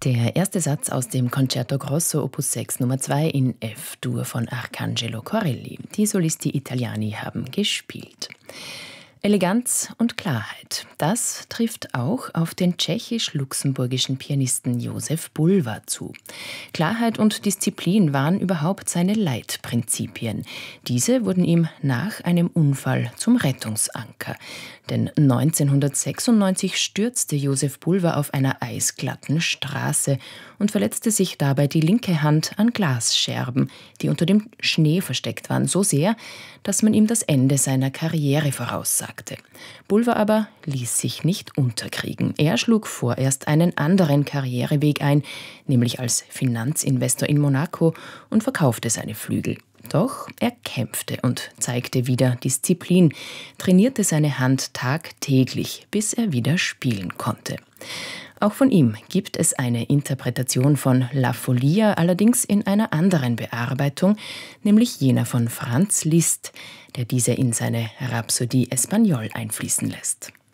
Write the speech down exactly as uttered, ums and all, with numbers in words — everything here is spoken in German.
Der erste Satz aus dem Concerto Grosso Opus sechs Nummer zwei in F-Dur von Arcangelo Corelli. Die Solisti Italiani haben gespielt. Eleganz und Klarheit, das trifft auch auf den tschechisch-luxemburgischen Pianisten Josef Bulwer zu. Klarheit und Disziplin waren überhaupt seine Leitprinzipien. Diese wurden ihm nach einem Unfall zum Rettungsanker. Denn neunzehnhundertsechsundneunzig stürzte Josef Bulwer auf einer eisglatten Straße und verletzte sich dabei die linke Hand an Glasscherben, die unter dem Schnee versteckt waren, so sehr, dass man ihm das Ende seiner Karriere voraussagte. Bulwer aber ließ sich nicht unterkriegen. Er schlug vorerst einen anderen Karriereweg ein, nämlich als Finanzinvestor in Monaco, und verkaufte seine Flügel. Doch er kämpfte und zeigte wieder Disziplin, trainierte seine Hand tagtäglich, bis er wieder spielen konnte. Auch von ihm gibt es eine Interpretation von La Folia, allerdings in einer anderen Bearbeitung, nämlich jener von Franz Liszt, der diese in seine Rhapsodie Espagnole einfließen lässt.